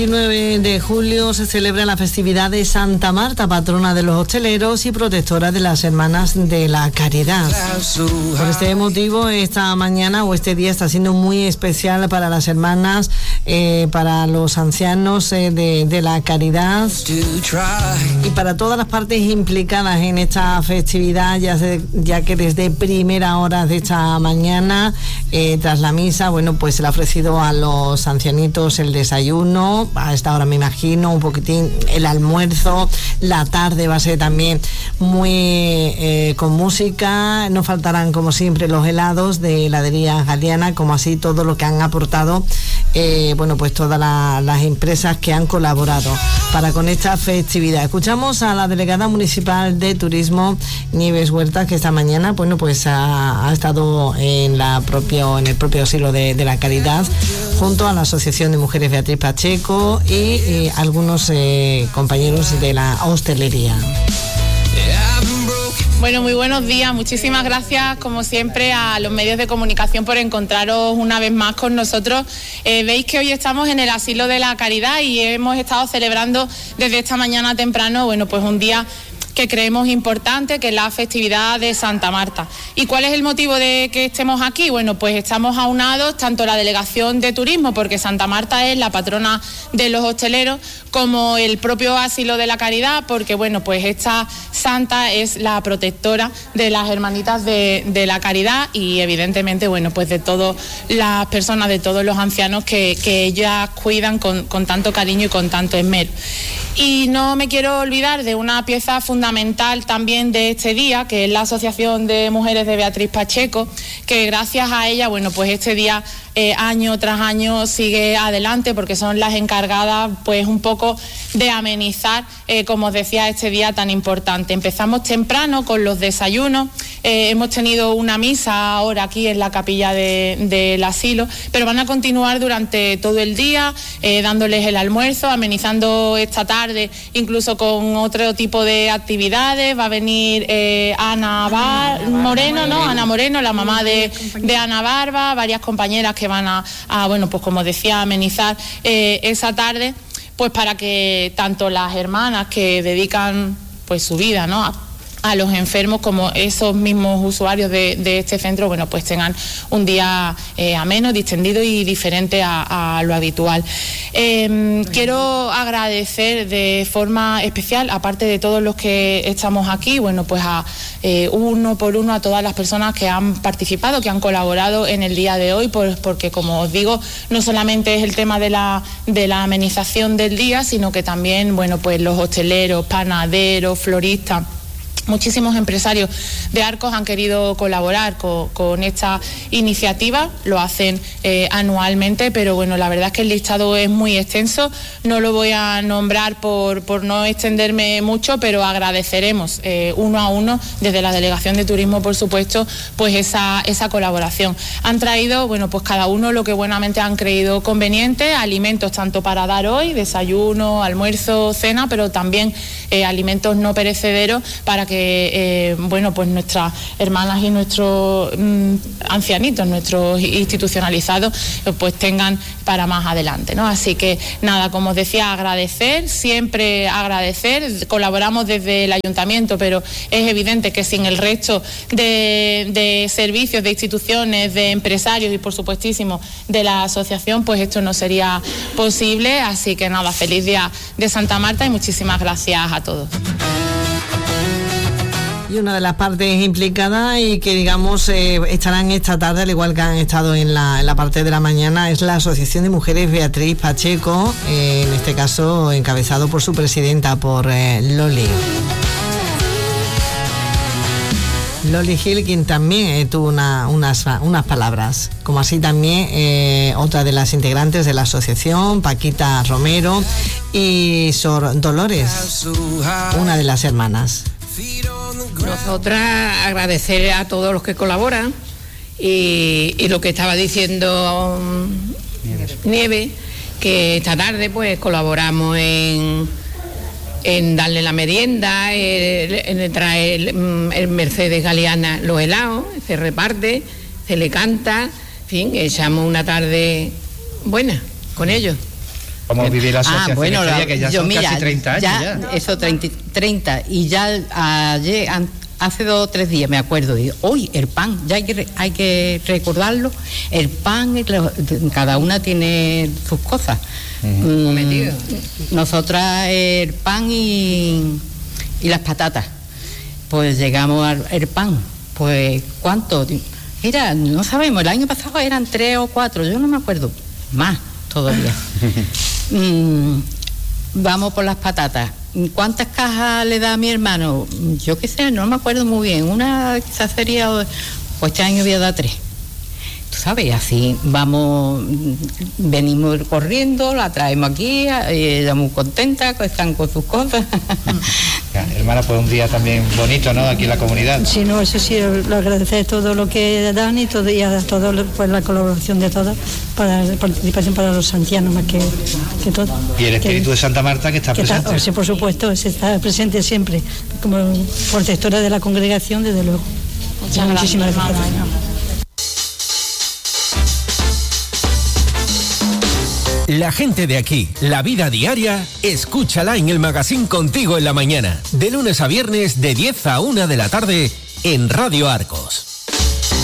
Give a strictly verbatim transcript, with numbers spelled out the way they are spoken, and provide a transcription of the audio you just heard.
El nueve de julio se celebra la festividad de Santa Marta, patrona de los hosteleros y protectora de las Hermanas de la Caridad. Por este motivo, esta mañana o este día está siendo muy especial para las hermanas, eh, para los ancianos eh, de, de la Caridad y para todas las partes implicadas en esta festividad, ya, se, ya que desde primera hora de esta mañana, eh, tras la misa, bueno, pues se le ha ofrecido a los ancianitos el desayuno. A esta hora me imagino un poquitín el almuerzo, la tarde va a ser también muy eh, con música, no faltarán como siempre los helados de heladería Galeana, como así todo lo que han aportado eh, bueno pues todas la, las empresas que han colaborado para con esta festividad. Escuchamos a la delegada municipal de turismo, Nieves Huerta, que esta mañana bueno pues ha, ha estado en la propio en el propio asilo de, de la Caridad junto a la Asociación de Mujeres Beatriz Pacheco y, y algunos eh, compañeros de la hostelería. Bueno, muy buenos días. Muchísimas gracias, como siempre, a los medios de comunicación por encontraros una vez más con nosotros. Eh, veis que hoy estamos en el Asilo de la Caridad y hemos estado celebrando desde esta mañana temprano, bueno, pues un día que creemos importante, que es la festividad de Santa Marta. ¿Y cuál es el motivo de que estemos aquí? Bueno, pues estamos aunados tanto la Delegación de Turismo, porque Santa Marta es la patrona de los hosteleros, como el propio Asilo de la Caridad, porque bueno, pues esta santa es la protectora de las hermanitas de, de la Caridad y evidentemente, bueno, pues de todas las personas, de todos los ancianos que, que ellas cuidan con, con tanto cariño y con tanto esmero. Y no me quiero olvidar de una pieza fundamental también de este día, que es la Asociación de Mujeres de Beatriz Pacheco, que gracias a ella, bueno, pues este día eh, año tras año sigue adelante, porque son las encargadas pues un poco de amenizar, eh, como os decía, este día tan importante. Empezamos temprano con los desayunos, eh, hemos tenido una misa ahora aquí en la capilla de, del asilo, pero van a continuar durante todo el día, eh, dándoles el almuerzo, amenizando esta tarde, incluso con otro tipo de actividades. Va a venir eh, Ana Bar Moreno, ¿no? Ana Moreno, la mamá de, de Ana Barba, varias compañeras que van a, a bueno, pues como decía, amenizar eh, esa tarde, pues para que tanto las hermanas que dedican pues su vida, ¿no?, a, a los enfermos, como esos mismos usuarios de, de este centro, bueno, pues tengan un día eh, ameno, distendido y diferente a, a lo habitual. Eh, quiero agradecer de forma especial, aparte de todos los que estamos aquí, bueno, pues a eh, uno por uno a todas las personas que han participado, que han colaborado en el día de hoy, pues, porque como os digo, no solamente es el tema de la, de la amenización del día, sino que también, bueno, pues los hosteleros, panaderos, floristas, muchísimos empresarios de Arcos han querido colaborar con, con esta iniciativa, lo hacen eh, anualmente, pero bueno, la verdad es que el listado es muy extenso, no lo voy a nombrar por, por no extenderme mucho, pero agradeceremos eh, uno a uno, desde la Delegación de Turismo, por supuesto, pues esa, esa colaboración. Han traído, bueno, pues cada uno lo que buenamente han creído conveniente, alimentos tanto para dar hoy, desayuno, almuerzo, cena, pero también eh, alimentos no perecederos para que que eh, bueno, pues nuestras hermanas y nuestros mm, ancianitos, nuestros institucionalizados, pues tengan para más adelante, ¿no? Así que nada, como os decía, agradecer, siempre agradecer. Colaboramos desde el ayuntamiento, pero es evidente que sin el resto de, de servicios, de instituciones, de empresarios y por supuestísimo de la asociación, pues esto no sería posible. Así que nada, feliz día de Santa Marta y muchísimas gracias a todos. Y una de las partes implicadas y que, digamos, eh, estarán esta tarde, al igual que han estado en la, en la parte de la mañana, es la Asociación de Mujeres Beatriz Pacheco, eh, en este caso encabezado por su presidenta, por eh, Loli. Loli Gil, quien también eh, tuvo una, unas, unas palabras, como así también eh, otra de las integrantes de la asociación, Paquita Romero, y Sor Dolores, una de las hermanas. Nosotras agradecer a todos los que colaboran y, y lo que estaba diciendo Nieves. Nieve, que esta tarde pues colaboramos en, en darle la merienda, en, en traer el, el Mercedes Galeana los helados, se reparte, se le canta, en fin, echamos una tarde buena con ellos. ¿Cómo vive la asociación? Ah, bueno, la, que ya yo, son mira, casi treinta años ya. ya. Eso, treinta, treinta, y ya ayer, hace dos o tres días, me acuerdo, y hoy el pan, ya hay que, hay que recordarlo, el pan, cada una tiene sus cosas. Uh-huh. Mm, nosotras el pan y, y las patatas, pues llegamos al el pan, pues ¿cuánto? Mira, no sabemos, el año pasado eran tres o cuatro, yo no me acuerdo, más todavía. mm, vamos por las patatas. ¿Cuántas cajas le da a mi hermano? Yo qué sé, no me acuerdo muy bien. Una quizás sería, pues este año voy a dar tres. Tú sabes, así vamos, venimos corriendo, la traemos aquí, ella muy contenta, están con sus cosas. Ya, hermana, pues un día también bonito, ¿no?, aquí en la comunidad. Sí, no, eso sí, lo agradecer todo lo que dan y todo, y a todo, pues la colaboración de todas para la participación para los ancianos más que, que todo. Y el espíritu que, de Santa Marta que está que presente. Está, sí, por supuesto, se está presente siempre, como protectora de la congregación, desde luego. Muchas Muchísimas gracias. gracias. La gente de aquí, la vida diaria, escúchala en el Magazín Contigo en la Mañana, de lunes a viernes de diez a una de la tarde en Radio Arcos.